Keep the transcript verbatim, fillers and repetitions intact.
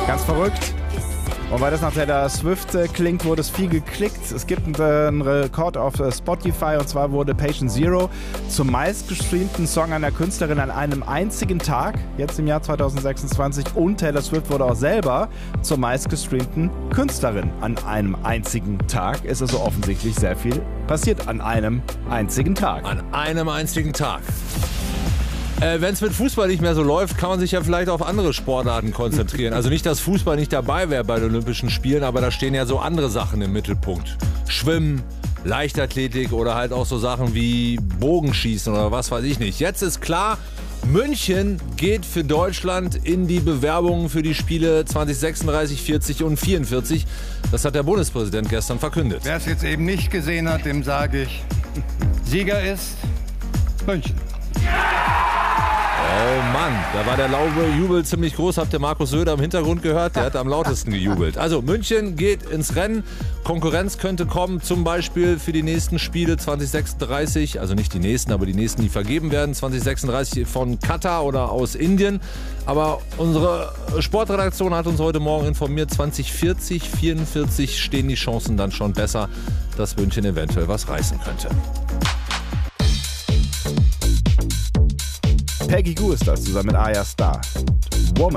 Ganz verrückt. Und weil das nach Taylor Swift äh, klingt, wurde es viel geklickt. Es gibt äh, einen Rekord auf äh, Spotify, und zwar wurde Patient Zero zum meistgestreamten Song einer Künstlerin an einem einzigen Tag, jetzt im Jahr zwanzig sechsundzwanzig. Und Taylor Swift wurde auch selber zur meistgestreamten Künstlerin an einem einzigen Tag. Es ist also offensichtlich sehr viel passiert an einem einzigen Tag. An einem einzigen Tag. Äh, Wenn es mit Fußball nicht mehr so läuft, kann man sich ja vielleicht auf andere Sportarten konzentrieren. Also nicht, dass Fußball nicht dabei wäre bei den Olympischen Spielen, aber da stehen ja so andere Sachen im Mittelpunkt. Schwimmen, Leichtathletik oder halt auch so Sachen wie Bogenschießen oder was weiß ich nicht. Jetzt ist klar, München geht für Deutschland in die Bewerbungen für die Spiele zwanzig sechsunddreißig, vierzig und vierundvierzig. Das hat der Bundespräsident gestern verkündet. Wer es jetzt eben nicht gesehen hat, dem sage ich, Sieger ist München. Oh Mann, da war der laute Jubel ziemlich groß. Habt ihr Markus Söder im Hintergrund gehört? Der hat am lautesten gejubelt. Also München geht ins Rennen. Konkurrenz könnte kommen, zum Beispiel für die nächsten Spiele zwanzig sechsunddreißig. Also nicht die nächsten, aber die nächsten, die vergeben werden. zwanzig sechsunddreißig von Katar oder aus Indien. Aber unsere Sportredaktion hat uns heute Morgen informiert, zwanzig vierzig, vierundvierzig stehen die Chancen dann schon besser, dass München eventuell was reißen könnte. Peggy Gou ist das, zusammen mit Arya Starr.